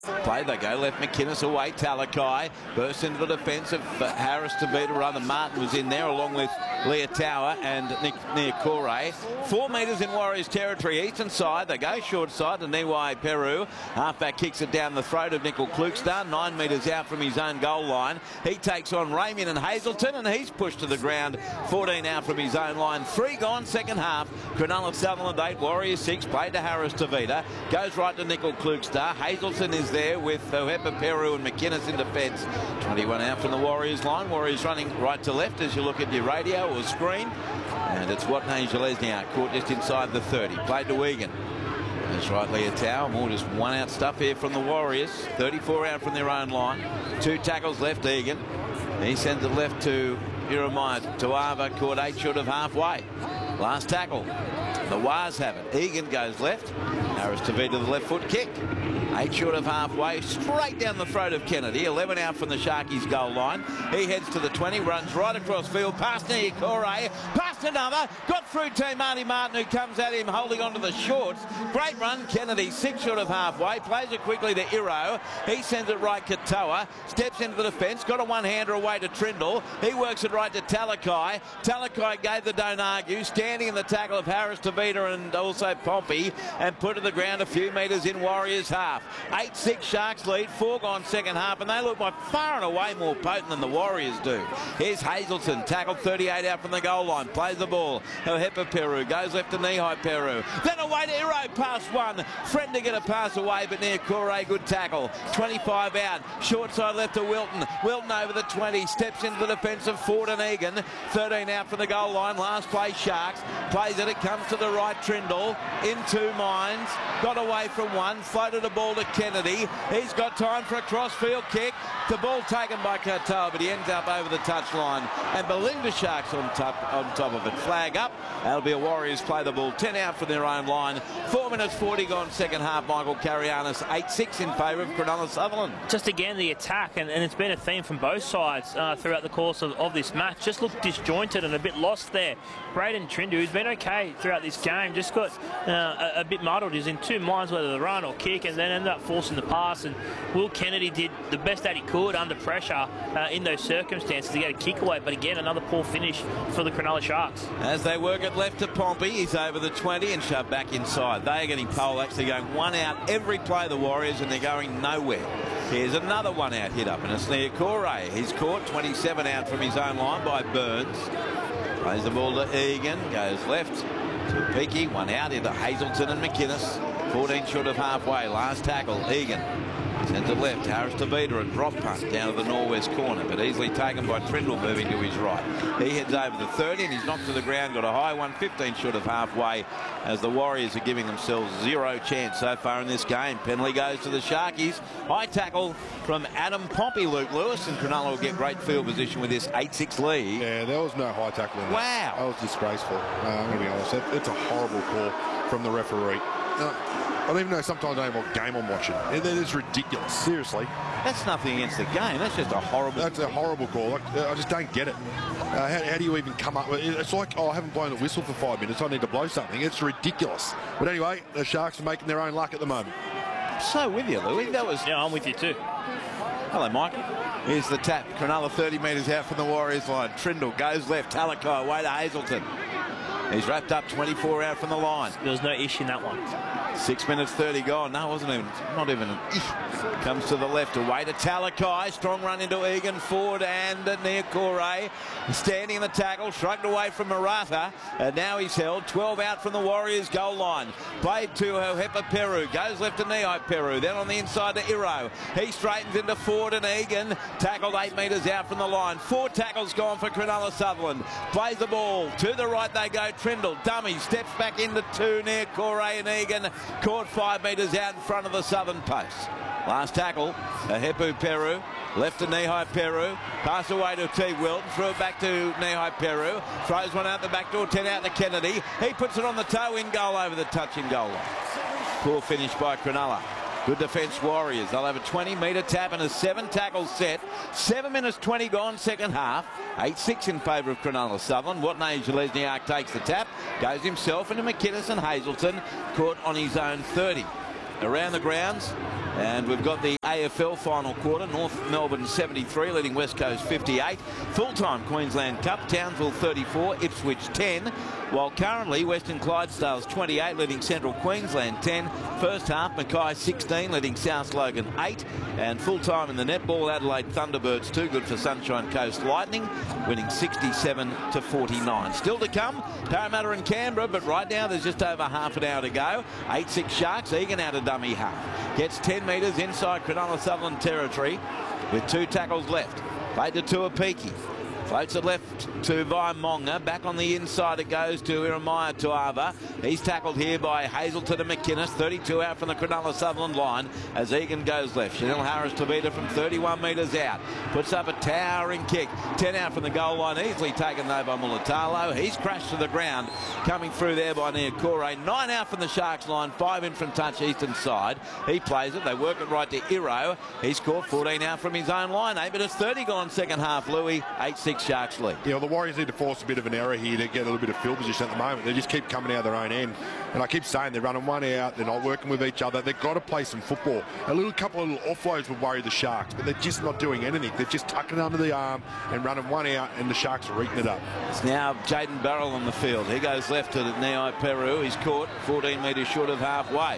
Play they go, left McInnes away, Talakai bursts into the defence of Harris Tavita, rather Martin was in there along with Leah Tower and Nick Niakore. 4 metres in Warriors territory, eastern side, they go short side to Niwai Peru. Halfback kicks it down the throat of Nickel Klukstar, 9 metres out from his own goal line. He takes on Ramian and Hazelton and he's pushed to the ground, 14 out from his own line. 3 gone second half. Cronulla Sutherland 8, Warriors 6, played to Harris Tavita, goes right to Nickel Klukstar. Hazelton is there with Ohepa Peru and McInnes in defence. 21 out from the Warriors line. Warriors running right to left as you look at your radio or screen. And it's Watney Zalesniak caught just inside the 30. Played to Egan. That's right, Leah Tower. More just 1 out stuff here from the Warriors. 34 out from their own line. 2 tackles left, Egan. He sends it left to Jeremiah Tuava, caught 8 short of halfway. Last tackle. The Wars have it. Egan goes left. Harris Tavita the left foot kick. 8 short of halfway, straight down the throat of Kennedy. 11 out from the Sharkies goal line. He heads to the 20, runs right across field, past Niakore, past another, got through to Marty Martin, who comes at him holding on to the shorts. Great run, Kennedy, 6 short of halfway, plays it quickly to Iro. He sends it right Katoa, steps into the defence, got a one-hander away to Trindle. He works it right to Talakai. Talakai gave the don't argue, standing in the tackle of Harris Tavita and also Pompey, and put to the ground a few metres in Warriors half. 8-6 Sharks lead, 4 gone second half, and they look by far and away more potent than the Warriors do. Here's Hazelton, tackled 38 out from the goal line, plays the ball. Ohepa Peru goes left to Nihai Peru, then away to Iro, pass one. Friend to get a pass away, but Niakore, good tackle. 25 out, short side left to Wilton. Wilton over the 20, steps into the defence of Ford and Egan. 13 out from the goal line, last play Sharks. Plays it comes to the right, Trindle, in 2 minds, got away from one, floated a ball to Kennedy. He's got time for a crossfield kick. The ball taken by Katoa, but he ends up over the touchline. And Belinda Sharks on top of it. Flag up. That'll be a Warriors play the ball. 10 out from their own line. 4 minutes 40 gone second half. Michael Carianis 8-6 in favour of Cronulla Sutherland. Just again the attack, and it's been a theme from both sides throughout the course of this match. Just looked disjointed and a bit lost there. Braden Trindu, who's been okay throughout this game, just got a bit muddled. He's in 2 minds whether to run or kick, and then ended up forcing the pass. And Will Kennedy did the best that he could under pressure in those circumstances to get a kick away. But again, another poor finish for the Cronulla Sharks. As they work it left to Pompey, he's over the 20 and shoved back inside. They are getting pole actually going 1 out every play, the Warriors, and they're going nowhere. Here's another 1 out hit up, and it's Niakore. He's caught 27 out from his own line by Burns. Plays the ball to Egan, goes left to Peaky, 1 out into Hazelton and McInnes. 14 short of halfway, last tackle, Egan. Sends it left, Harris Tavita, and drop punt down to the northwest corner, but easily taken by Trindle moving to his right. He heads over the 30 and he's knocked to the ground, got a high one, 15 short of halfway, as the Warriors are giving themselves 0 chance so far in this game. Penalty goes to the Sharkies. High tackle from Adam Pompey, Luke Lewis, and Cronulla will get great field position with this 8-6 lead. Yeah, there was no high tackle in that. Wow. That was disgraceful. I'm going to be honest. It's a horrible call from the referee. I don't even know sometimes I don't know what game I'm watching. It is ridiculous, seriously. That's nothing against the game. That's just a horrible... That's a horrible call. I just don't get it. How do you even come up with it? It's like, oh, I haven't blown a whistle for 5 minutes. I need to blow something. It's ridiculous. But anyway, the Sharks are making their own luck at the moment. So with you, Louis. That was... Yeah, I'm with you too. Hello, Mike. Here's the tap. Cronulla 30 metres out from the Warriors line. Trindle goes left. Talakai away to Hazelton. He's wrapped up 24 out from the line. There was no issue in that one. 6 minutes 30 gone. No, it wasn't even, not even an comes to the left, away to Talakai. Strong run into Egan, Ford and Niakore. Standing in the tackle, shrugged away from Murata. And now he's held 12 out from the Warriors goal line. Played to Ohepa Peru. Goes left to Nihai Peru. Then on the inside to Iro. He straightens into Ford and Egan. Tackled 8 metres out from the line. 4 tackles gone for Cronulla Sutherland. Plays the ball. To the right they go. Trindle. Dummy. Steps back into 2. Niakore and Egan. Caught 5 metres out in front of the Southern post. Last tackle, Ohepa Peru, left to Nihai Peru, pass away to T. Wilton, threw it back to Nihai Peru, throws one out the back door, 10 out to Kennedy. He puts it on the toe, in goal over the touch-in goal line. Poor finish by Cronulla. Good defence, Warriors. They'll have a 20-metre tap and a 7-tackle set. 7 minutes 20 gone second half. 8-6 in favour of Cronulla Sutherland. Watney Zalesniak takes the tap, goes himself into McInnes and Hazelton, caught on his own 30. Around the grounds, And we've got the AFL final quarter. North Melbourne 73 leading West Coast 58. Full-time Queensland Cup, Townsville 34, Ipswich 10. While currently Western Clydesdales 28 leading Central Queensland 10. First half Mackay 16 leading South Logan 8. And full-time in the netball Adelaide Thunderbirds 2 good for Sunshine Coast Lightning, winning 67-49. Still to come, Parramatta and Canberra, but right now there's just over half an hour to go. 8-6 Sharks, Egan out of dummy half. Gets 10 metres inside Cronulla Sutherland territory with 2 tackles left. Played to Tuapiki. Floats it left to Vaimonga. Back on the inside it goes to Iremaya Tuava. He's tackled here by Hazelton and McInnes. 32 out from the Cronulla Sutherland line as Egan goes left. Chanel Harris-Tavita from 31 metres out. Puts up a towering kick. 10 out from the goal line. Easily taken though by Mulatalo. He's crashed to the ground. Coming through there by Niokore. 9 out from the Sharks line. 5 in from touch eastern side. He plays it. They work it right to Iro. He scored 14 out from his own line. 8 minutes 30 gone second half. Louis 8-6 Sharks lead. Yeah, well, the Warriors need to force a bit of an error here to get a little bit of field position at the moment. They just keep coming out their own end. And I keep saying they're running one out. They're not working with each other. They've got to play some football. A couple of little offloads would worry the Sharks, but they're just not doing anything. They're just tucking it under the arm and running one out, and the Sharks are eating it up. It's now Jaden Barrell on the field. He goes left to Neai Peru. He's caught 14 metres short of halfway.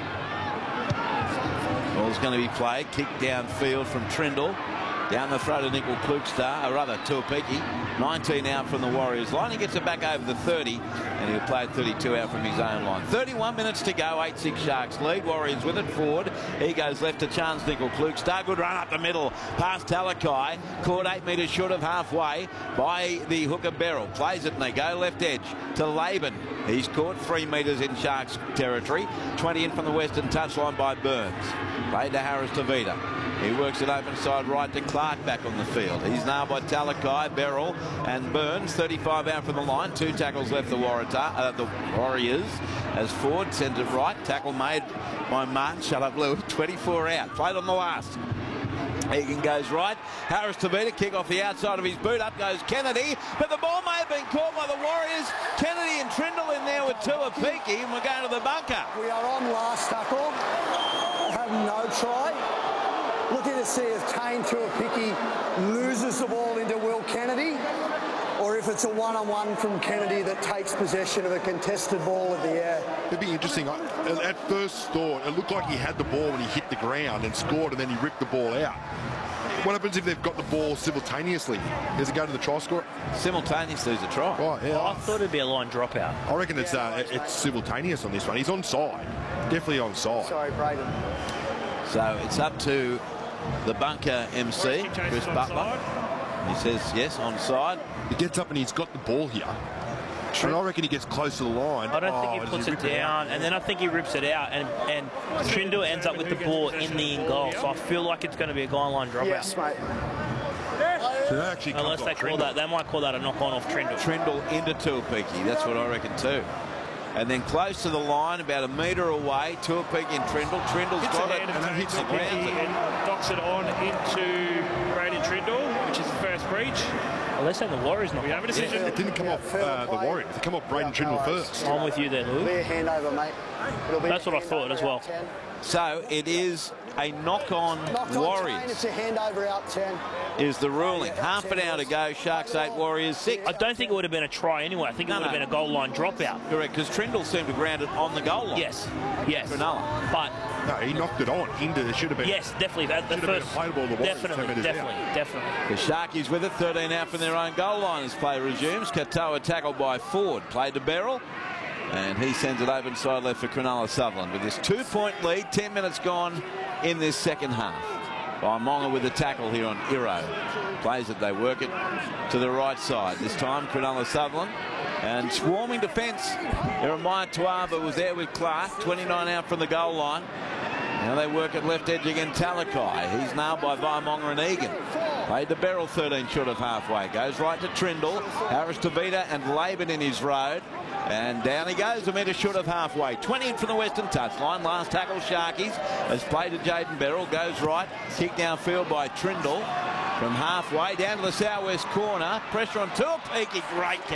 Ball's going to be played. Kick downfield from Trindle. Down the throat of Nickel Klugstar, or rather Tuapiki. 19 out from the Warriors line. He gets it back over the 30, and he'll play 32 out from his own line. 31 minutes to go. 8-6 Sharks lead. Warriors with it. Forward. He goes left to Chance Nickel Klugstar. Good run up the middle. Past Talakai. Caught 8 metres short of halfway by the hooker Beryl. Plays it and they go left edge to Laban. He's caught 3 metres in Sharks territory. 20 in from the western touchline by Burns. Played to Harris-Tavita. He works it open side right to Clark back on the field. He's now by Talakai, Beryl and Burns. 35 out from the line. 2 tackles left the Warriors. As Ford sends it right. Tackle made by Martin. Shut up, Lou. 24 out. Played on the last. Egan goes right. Harris-Tavita kick off the outside of his boot. Up goes Kennedy. But the ball may have been caught by the Warriors. Kennedy and Trindle in there with Tuapiki. And we're going to the bunker. We are on last tackle. Have no try. Looking to see if Tane Tuapiki loses the ball into Will Kennedy, or if it's a one-on-one from Kennedy that takes possession of a contested ball in the air. It'd be interesting. At first thought, it looked like he had the ball when he hit the ground and scored, and then he ripped the ball out. What happens if they've got the ball simultaneously? Does it go to the try scorer? Simultaneously is a try. Right, yeah. I thought it'd be a line dropout. I reckon it's simultaneous on this one. He's onside. Definitely onside. Sorry, Braden. So it's up to the bunker MC, Chris Butler. He says yes, onside. He gets up and he's got the ball here. And I reckon he gets close to the line. I don't think he puts it down, and then I think he rips it out, and Trindle ends up with the ball in the in goal. So I feel like it's going to be a guideline dropout. Yes, mate. So that actually Unless they call that, they might call that a knock-on off Trindle. Trindle into Tuapiki. That's what I reckon too. And then close to the line, about a metre away, Tuapiki and Trindle. Trindle's got it, and it hits the ground. And knocks it on into Braden Trindle, which is the first breach. Well, they're saying the Warriors not. We have a decision. It didn't come off the Warriors. It came off Braden Trindle first. I'm with you there, Lou. It'll be a handover, mate. That's what I thought as well. So it is a knock-on Warriors. It's a handover out 10. Is the ruling. Half an hour to go. Sharks 8, Warriors 6. I don't think it would have been a try anyway. I think it would have been a goal line dropout. Correct, because Trindle seemed to ground it on the goal line. Yes. Cronulla. But no, he knocked it on into. It should have been. Yes, definitely. The first. Playable, the Warriors, definitely. The Sharkies with it. 13 out from their own goal line as play resumes. Katoa tackled by Ford. Played to Beryl. And he sends it open side left for Cronulla Sutherland with this 2-point lead. 10 minutes gone in this second half. Vaimonga with the tackle here on Iro. Plays it, they work it to the right side. This time Cronulla Sutherland. And swarming defence. Iremaya Tuava was there with Clark. 29 out from the goal line. Now they work at left edge again, Talakai. He's nailed by Vaimonga and Egan. Played to Beryl, 13 short of halfway. Goes right to Trindle. Harris-Tavita and Laban in his road. And down he goes, a metre short of halfway. 20 in from the western touchline. Last tackle, Sharkies. Has played to Jaden Beryl. Goes right. Kick downfield by Trindle. From halfway down to the southwest corner. Pressure on Tuapiki. Great catch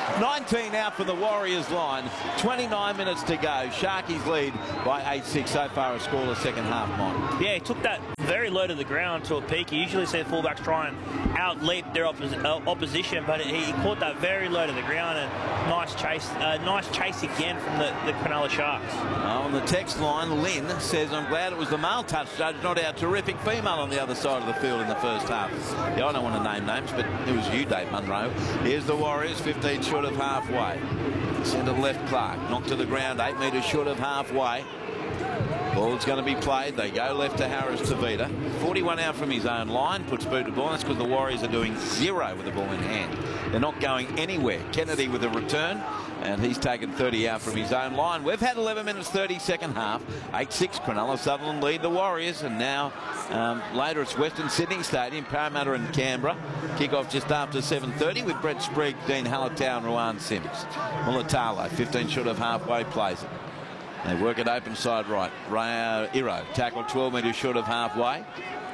19 out for the Warriors line. 29 minutes to go. Sharkies lead by 8-6 so far, a scoreless second half, Mike. Yeah, he took that very low to the ground to a peak. You usually see fullbacks try and out-leap their opposition, but he caught that very low to the ground, and nice chase again from the Cronulla Sharks. On the text line, Lynn says, I'm glad it was the male touch judge, not our terrific female on the other side of the field in the first half. Yeah, I don't want to name names, but it was you, Dave Munro. Here's the Warriors, 15 short of halfway. Centre left Clark, knocked to the ground, 8 metres short of halfway. Ball's going to be played. They go left to Harris Tavita. 41 out from his own line. Puts boot to ball. That's because the Warriors are doing 0 with the ball in hand. They're not going anywhere. Kennedy with a return. And he's taken 30 out from his own line. We've had 11 minutes 30 second half. 8-6 Cronulla Sutherland lead the Warriors. And now later it's Western Sydney Stadium, Parramatta and Canberra. Kick-off just after 7:30 with Brett Sprigg, Dean Hallertau and Ruan Sims. Mulatalo, 15 short of halfway, plays it. They work it open side right. Iro tackle 12 metres short of halfway.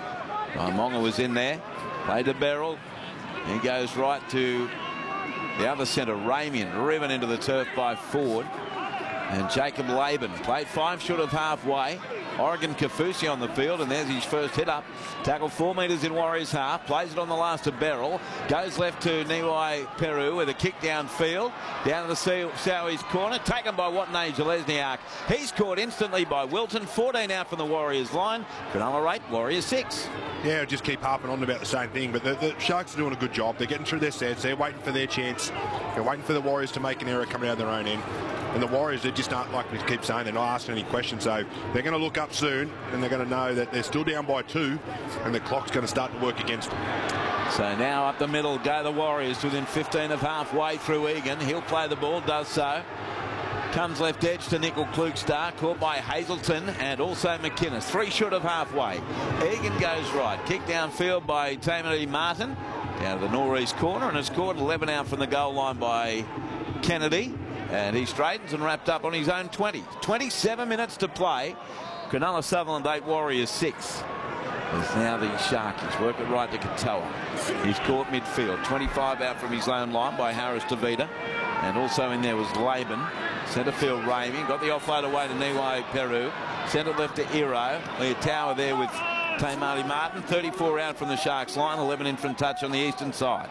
Monga was in there. Played to Beryl. He goes right to the other centre, Ramian, driven into the turf by Ford. And Jacob Laban played 5 short of halfway. Oregon Kafusi on the field, and there's his first hit up. Tackle 4 metres in Warriors half. Plays it on the last to Beryl. Goes left to Niwai Peru with a kick downfield. Down to the Sowies corner. Taken by Watney Jelezniak. He's caught instantly by Wilton. 14 out from the Warriors line. Cronulla 8, Warriors 6. Yeah, just keep harping on about the same thing, but the Sharks are doing a good job. They're getting through their sets. They're waiting for their chance. They're waiting for the Warriors to make an error coming out of their own end. And the Warriors, they just aren't, like we keep saying, they're not asking any questions. So they're going to look up soon, and they're going to know that they're still down by 2, and the clock's going to start to work against them. So now up the middle go the Warriors within 15 of halfway through Egan. He'll play the ball, does so. Comes left edge to Nickel Klugstar, caught by Hazelton and also McInnes. 3 short of halfway. Egan goes right. Kick downfield by Tamati Martin. Down to the northeast corner, and it's caught 11 out from the goal line by Kennedy. And he straightens and wrapped up on his own 20. 27 minutes to play. Cronulla Sutherland 8, Warriors 6. There's now the Sharkies. Work it right to Katoa. He's caught midfield. 25 out from his own line by Harris Tavita. And also in there was Laban. Centre field Ramey. Got the offload away to Niwai Peru. Centre left to Iro. Leotower there with Tamati Martin. 34 out from the Sharks line. 11 in from touch on the eastern side.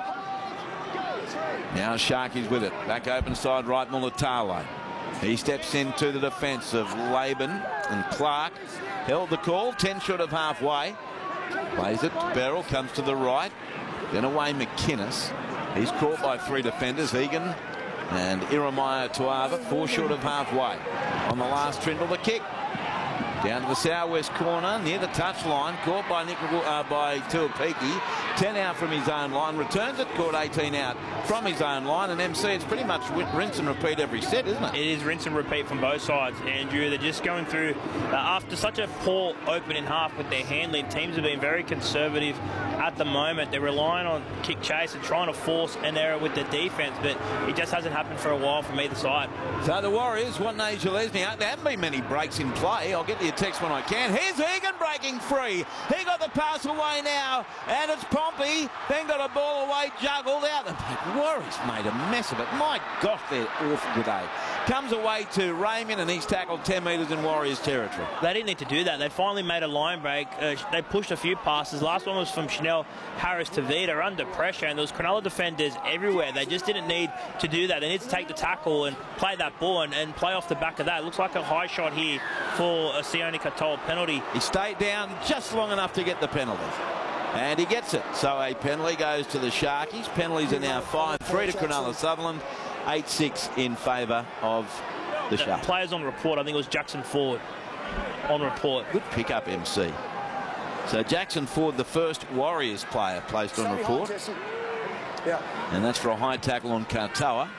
Now Sharkies with it. Back open side right, Mulatalo. He steps into the defence of Laban and Clark. Held the call, 10 short of halfway. Plays it, Beryl comes to the right. Then away McInnes. He's caught by 3 defenders, Egan and Iremaya Tuava, 4 short of halfway. On the last Trindle, the kick. Down to the southwest corner, near the touchline, caught by Tuapiki. 10 out from his own line, returns it, caught 18 out from his own line. And MC, it's pretty much rinse and repeat every set, isn't it? It is rinse and repeat from both sides, Andrew. They're just going through, after such a poor opening half with their handling, teams have been very conservative at the moment. They're relying on kick chase and trying to force an error with the defence, but it just hasn't happened for a while from either side. So the Warriors, Watney Jelezniak, there haven't been many breaks in play. I'll get you a text when I can. Here's Egan breaking free. He got the pass away now, and it's Pompey. Then got a ball away, juggled out. The Warriors made a mess of it. My gosh, they're awful today. Comes away to Raymond, and he's tackled 10 metres in Warriors territory. They didn't need to do that. They finally made a line break. They pushed a few passes. Last one was from Chanel Harris Tavita under pressure, and there was Cronulla defenders everywhere. They just didn't need to do that. They need to take the tackle and play that ball and play off the back of that. It looks like a high shot here for a Sione Katoa penalty. He stayed down just long enough to get the penalty. And he gets it. So a penalty goes to the Sharkies. Penalties are now 5-3 to Cronulla Sutherland. 8-6 in favour of the Sharks. Players on report, I think it was Jackson Ford on report. Good pick up, MC. So Jackson Ford, the first Warriors player placed on report. Yeah. And that's for a high tackle on Katoa.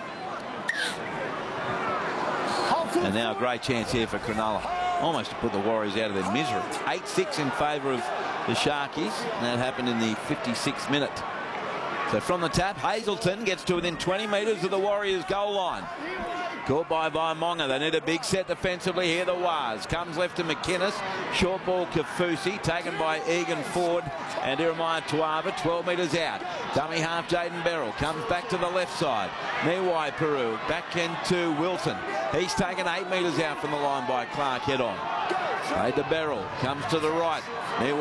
And now a great chance here for Cronulla. Almost to put the Warriors out of their misery. 8-6 in favour of the Sharkies. And that happened in the 56th minute. So from the tap, Hazelton gets to within 20 metres of the Warriors goal line. Caught by Vaimonga. They need a big set defensively here. The Waz comes left to McInnes. Short ball Kafusi taken by Egan Ford and Jeremiah Tuava. 12 metres out. Dummy half Jaden Beryl comes back to the left side. Niwai Peru back into Wilton. He's taken 8 metres out from the line by Clark head on. Played to Beryl. Comes to the right.